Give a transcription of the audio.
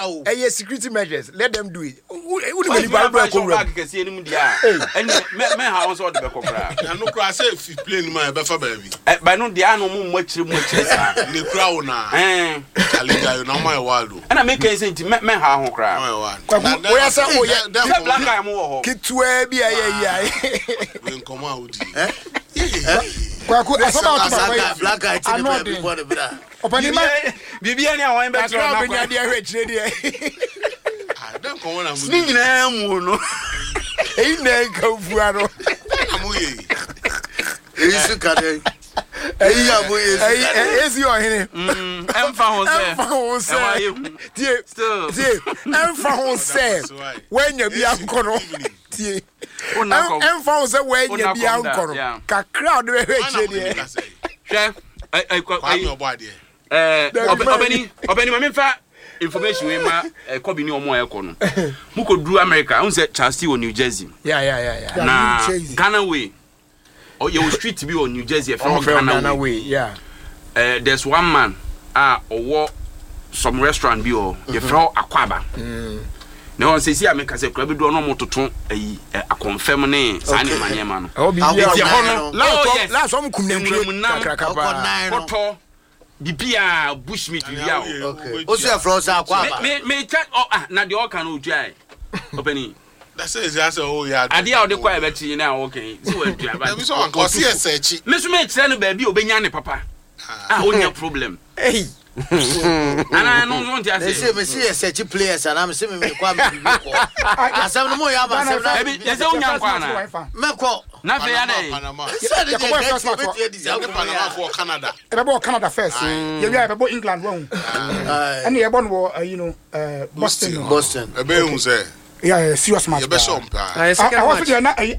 o. Security measures. Let them do it. Who do you buy come back can see any dia. And me house all the be kokra. Na no kra say if plane man be fa baby. By no dia no mo chire sa. Ni kra wo na. Aliga na my waldo. And I make say me ha ho kra. We say oh yeah, black guy mo ho. Kitwe bi aye. We come out. Kwaku asaba black guy tin be before the bra. Opanima bibia ni awon be tro na kwa dia hwe chire dia. Don't come on. Ni nyina mu no. Ei na nka fua no. Amuye. Eyi ka dey. Eyi amuye. Ezi ohene. Emfa ho se. Tie. Emfa ho se. Wenya bi ankono. Tie. Emfa ho se wenya bi ankono. Ka crowd we hwe chire dia. Obeni ma memfa information we ma kobi ni omo ekono muko dru America un say Charles T on New Jersey na Ghana way your street be on New Jersey from Ghana way there's one man some restaurant be o you from Akwaba na on say see America say club do no mototo a confirm ne sane manyema no o bi hono la so mkumnenku kakrakapa bibia bushmeat bibia okay o say from Akwaba me na de all can oduai obeni that says yes oh yeah ade a o de kwa e beti na okay see we dua ba me so anko see search me so me kire no ba bi obenya ne papa onya problem ana no ntia say me see search players and am say me kwa me ko asem no mo ya ba asem na e say onya kwa na me ko na fe ya dey Panama for Canada e be Canada first you be be England one and e be no Boston e be yeah serious match you be some I was there na